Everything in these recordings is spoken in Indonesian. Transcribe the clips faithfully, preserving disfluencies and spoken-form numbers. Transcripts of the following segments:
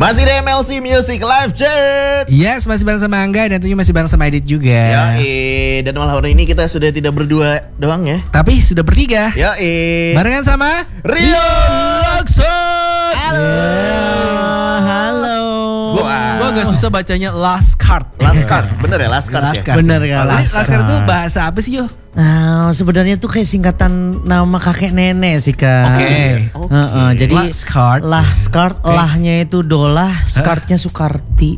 Masih di M L C Music Live Chat. Yes, masih bareng sama Angga dan tentunya masih bareng sama Edit juga. Yoi, dan malam hari ini kita sudah tidak berdua doang ya, tapi sudah bertiga. Yoi, Barengan sama Rio Lakson. Halo. Halo. Gua, gua agak susah bacanya last card. Last card, bener ya last card Last ya? card. Bener kan? Last, last card itu bahasa apa sih, Yo? Nah, sebenarnya tuh kayak singkatan nama kakek nenek sih Kak. Oke. Oke. Heeh, jadi Last card. last card, lahnya itu dolah, skartnya Sukarti.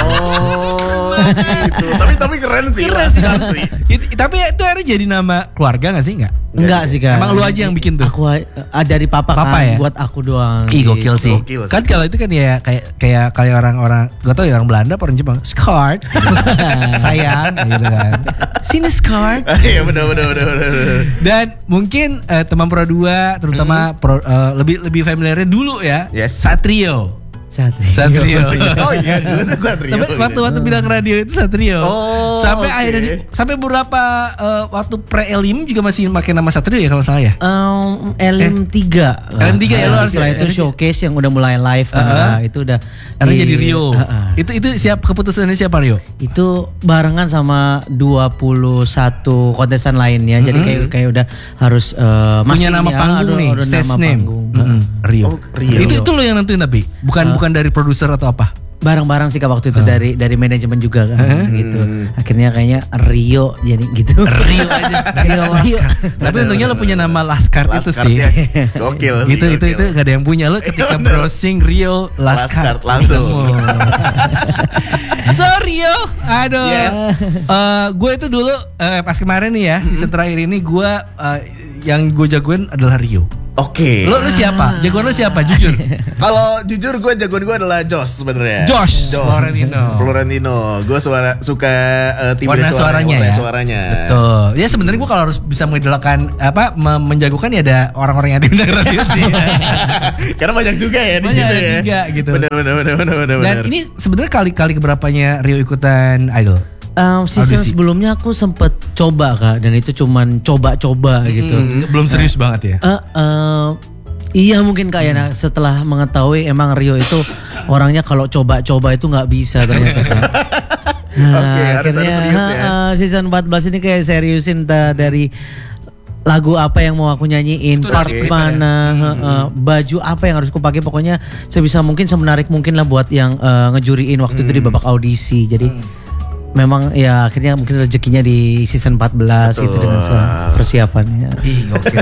Oh, gitu. Tapi tapi keren sih last card sih. It- tapi itu akhirnya jadi nama keluarga gak sih? Enggak? Enggak sih Kak. Emang lu aja yang bikin tuh? Aku uh, dari papa, Papa kan, ya? buat aku doang. Ih gokil sih. Gokil sih. Kan kalau itu kan ya kayak kayak kayak orang-orang, gue tau ya orang Belanda, orang Jepang, skart, sayang, gitu kan. Sini skart. Iya benar benar benar benar. Dan mungkin eh, teman Pro dua terutama pro, eh, lebih lebih familiarnya dulu ya. Yes. Satrio. Satrio. Satrio. Oh iya, dulu tuh Satrio. Tapi waktu waktu bilang radio itu Satrio. Oh, sampai oke. akhirnya di- sampai beberapa eh, waktu pre-elim juga masih pakai nama Satrio ya kalau salah ya. Um, Elim tiga Elim tiga ya, lo harus- Setelah itu showcase yang udah mulai live kan, Uh-uh. nah, itu udah Karena di- jadi Rio. Uh-uh. Itu itu siap keputusannya siapa Rio? Itu barengan sama dua puluh satu kontestan lainnya. Jadi kayak kayak udah harus uh, Punya mesti nama ya, panggung ada- nih, ada stage nama name. panggung. Mm-mm. Rio. Oh, Rio. Itu itu lo yang nentuin tapi bukan bukan dari produser atau apa? Bareng-bareng sih Kak waktu itu dari dari manajemen juga kan gitu. Akhirnya kayaknya Rio jadi gitu. Rio aja. Rio, Rio. Tapi untungnya lo punya nama Laskar Last itu card sih. ya. Gokil sih. Itu itu gokil. itu gak ada yang punya lo ketika browsing Rio Last Laskar card langsung. So Rio, aduh. Yes. Eh, gue itu dulu eh, pas kemarin nih ya season terakhir ini gue eh, yang gue jagoin adalah Rio. Oke. Lo lo siapa? Jagoan lo siapa? Jujur. Kalau jujur gue jagoan gue adalah Josh sebenarnya. Josh Florentino. Florentino. Gue suara suka uh, tim Warna suaranya warna ya. suaranya. Betul. Ya sebenarnya gue kalau harus bisa mengidolakan apa me- menjagokan ya ada orang-orang yang ada di radio sih. Karena banyak juga ya di Banyak, situ ada ya. tiga gitu. Benar benar benar benar benar. Dan benar. ini sebenarnya kali-kali keberapanya Rio ikutan Idol? Um, season Audisi. sebelumnya aku sempet coba Kak, dan itu cuman coba-coba gitu. Belum serius banget ya? Eh, eh, iya mungkin Kak ya, nah, setelah mengetahui emang Rio itu orangnya kalau coba-coba itu nggak bisa ternyata Kak. Oke, harus- harus serius ya. eh, season empat belas ini kayak seriusin ta- dari lagu apa yang mau aku nyanyiin, Itu part oke. mana, eh, eh, baju apa yang harus aku pakai, pokoknya sebisa mungkin semenarik mungkin lah buat yang eh, ngejuriin waktu itu di babak audisi. Jadi memang ya akhirnya mungkin rezekinya di season empat belas gitu Betul. dengan se- persiapannya. Ih gokil.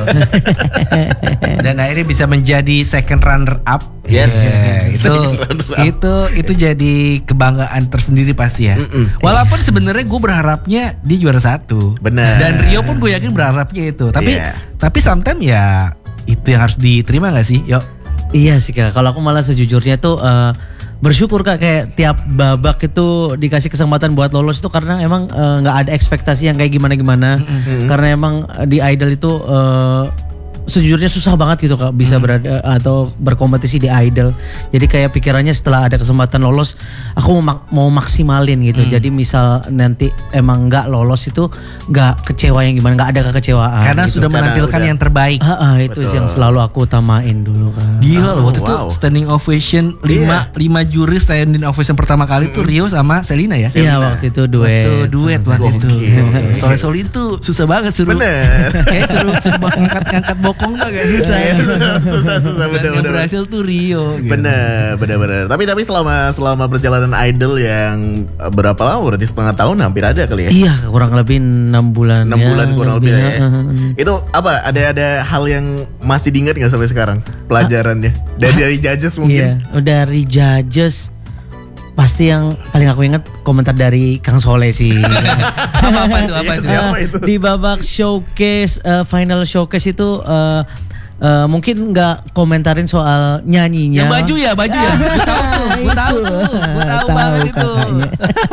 Dan akhirnya bisa menjadi second runner up. Yes. Yeah, itu Second runner up. itu itu jadi kebanggaan tersendiri pasti ya. Mm-mm. Walaupun sebenarnya gue berharapnya dia juara satu. Benar. Dan Rio pun gue yakin berharapnya itu. Tapi Iya. tapi sometimes ya itu yang harus diterima gak sih? Yuk. Iya sih Kak, kalau aku malah sejujurnya tuh eh, bersyukur Kak, kayak tiap babak itu dikasih kesempatan buat lolos itu karena emang eh, nggak ada ekspektasi yang kayak gimana-gimana. Karena emang eh, di Idol itu eh, sejujurnya susah banget gitu Kak bisa berada atau berkompetisi di Idol. Jadi kayak pikirannya setelah ada kesempatan lolos, aku mau, mak- mau maksimalin gitu. Jadi misal nanti emang nggak lolos itu nggak kecewa yang gimana, nggak ada kekecewaan. Karena gitu. sudah Karena menampilkan udah- yang terbaik. Ah, ah, itu Betul. yang selalu aku utamain dulu Kak. Gila loh, Oh, waktu wow. itu standing ovation lima lima juri standing ovation pertama kali tuh Rio sama Selina ya. Iya waktu itu duet. Waktu duet sama- waktu itu. Gokil. Soalnya Solin tuh susah banget suruh. Bener. Kayak suruh suruh ngangkat-ngangkat bokong tuh agak susah. ya. susah susah Dan bener yang bener. berhasil tuh Rio. Gitu. Bener, bener, bener. Tapi tapi selama selama perjalanan Idol yang eh, berapa lama? Berarti setengah tahun hampir ada kali ya? Iya kurang lebih enam bulan. Enam ya, bulan kurang lebih ya. ya. Itu apa? Ada ada hal yang masih diingat nggak sampai sekarang pelajarannya? Dari dari judges Iya, mungkin. dari judges pasti yang paling aku ingat komentar dari Kang Soleh sih. Apa apa itu apa Iya, itu? siapa Eh, itu? Di babak showcase, eh, final showcase itu eh, eh, mungkin nggak komentarin soal nyanyinya. Yang baju ya, baju ya. Gue tahu tuh, gue tahu tuh, gue tahu banget itu. kakaknya.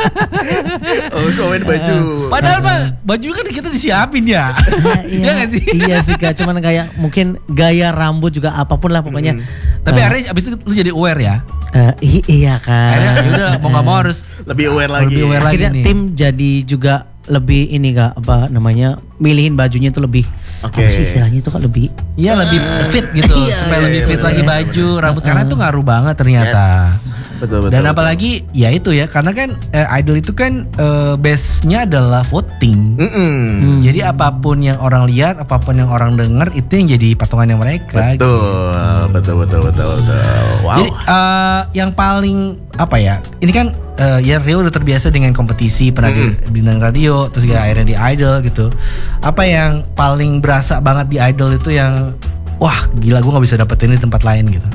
Oh, komen baju. Padahal mah baju kan kita disiapin ya. Iya nggak sih? Iya sih Kak, cuman kayak mungkin gaya rambut juga apapun lah pokoknya. Tapi Eh, akhirnya abis itu lu jadi aware ya. eh, i- iya Kak. Akhirnya yaudah mau nggak mau harus Lebih aware lagi. Lebih aware lagi Akhirnya nih. tim jadi juga lebih ini Kak, apa namanya, milihin bajunya tuh lebih Oke. apa sih istilahnya itu Kak, lebih Iya lebih fit gitu Iya, supaya iya, lebih iya, fit bener. lagi baju rambut karena itu ngaruh banget ternyata. Yes. Betul, betul, Dan betul. apalagi ya itu ya, karena kan eh, idol itu kan eh, base-nya adalah voting. Mm-mm. Jadi apapun yang orang lihat, apapun yang orang dengar itu yang jadi patungannya mereka. Betul, betul, betul, betul, betul. Wow. Jadi eh, yang paling apa ya? Ini kan eh, ya Rio udah terbiasa dengan kompetisi, pernah di bintang radio, terus juga akhirnya di Idol gitu. Apa yang paling berasa banget di Idol itu yang wah gila gue nggak bisa dapetin di tempat lain gitu.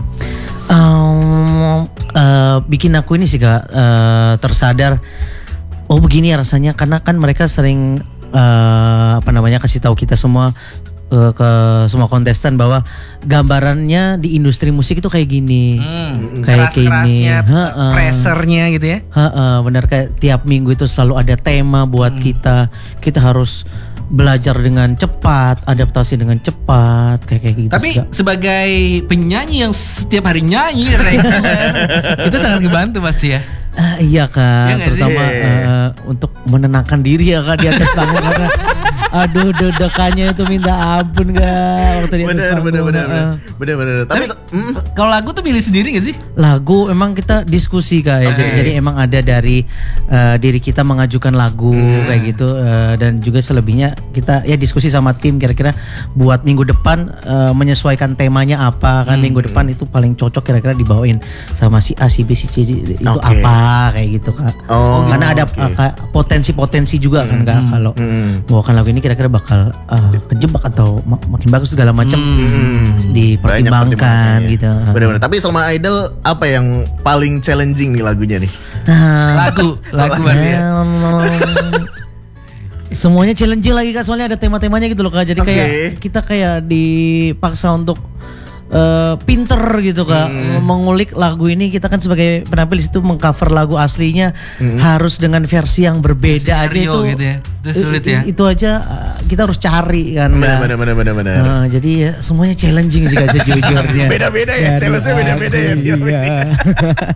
Um, eh, bikin aku ini sih kak eh, tersadar. Oh begini ya rasanya, karena kan mereka sering eh, apa namanya kasih tahu kita semua eh, ke semua kontestan bahwa gambarannya di industri musik itu kayak gini, kayak gini, Keras-kerasnya, Heeh. pressernya gitu ya. Heeh, benar, kayak tiap minggu itu selalu ada tema buat kita. Kita harus belajar dengan cepat, adaptasi dengan cepat, kayak kayak gitu. Tapi sih, Kak. sebagai penyanyi yang setiap hari nyanyi reguler, itu sangat ngebantu pasti ya. Ah, iya kak, Iya nggak sih? terutama Iya. eh, untuk menenangkan diri ya kak di atas panggung karena aduh deg-degannya itu minta ampun kak waktu di atas Bener, panggung. bener, bener, eh. bener, bener, bener. Tapi, Tapi mm, kalau lagu tuh pilih sendiri gak sih? Lagu emang kita diskusi kak ya, jadi, Oke. jadi emang ada dari eh, diri kita mengajukan lagu kayak gitu eh, dan juga selebihnya kita ya diskusi sama tim kira-kira buat minggu depan eh, menyesuaikan temanya apa kan minggu depan itu paling cocok kira-kira dibawain sama si A si B si C D itu Oke. apa kayak gitu kak. Oh, Karena ada oke. eh, kayak potensi-potensi juga kan kak kalau mm. bawakan lagu ini kira-kira bakal eh, kejebak atau ma- makin bagus segala macam Banyak dipertimbangkan pertimbangannya. gitu. Bener-bener. Tapi selama Idol apa yang paling challenging nih lagunya nih? Nah, Lagu, lagu berarti ya. Em, semuanya challenging lagi kak, soalnya ada tema-temanya gitu loh kak. Jadi Oke. kayak kita kayak dipaksa untuk eh, pinter gitu kak, mengulik lagu ini. Kita kan sebagai penampil itu mengcover lagu aslinya harus dengan versi yang berbeda aja Skenario itu. gitu ya. Itu sulit i- i- ya. Itu aja eh, kita harus cari kan. Bener, Kak. bener, bener, bener, bener. Nah, jadi ya, semuanya challenging sih kak sejujurnya. Beda-beda ya, challenge-nya beda-beda ya tiap Iya.